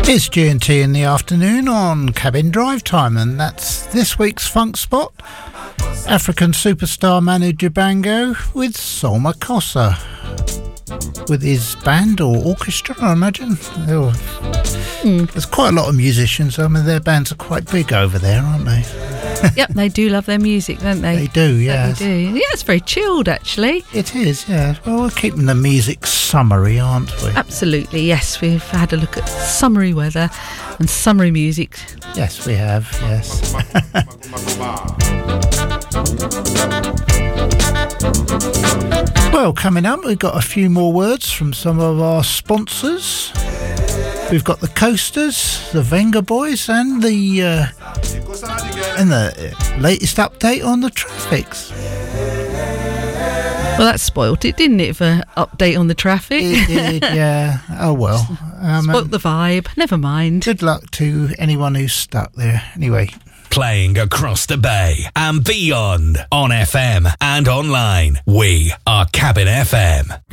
It's G&T in the afternoon on Cabin Drive Time, and that's this week's Funk Spot. African superstar Manu Dibango with Soul Makossa, with his band or orchestra, I imagine. There's quite a lot of musicians. I mean, their bands are quite big over there, aren't they? Yep, they do love their music, don't they? They do, yeah. They do. Yeah, it's very chilled, actually. It is, yeah. Well, we're keeping the music summery, aren't we? Absolutely, yes. We've had a look at summery weather and summery music. Yes, we have, yes. Well, coming up, we've got a few more words from some of our sponsors. We've got the Coasters, the Venga Boys, and the latest update on the traffics. Well, that spoilt it, didn't it, for update on the traffic? It did, yeah. Oh, well. Spoilt the vibe. Never mind. Good luck to anyone who's stuck there. Anyway. Playing across the bay and beyond on FM and online. We are Cabin FM.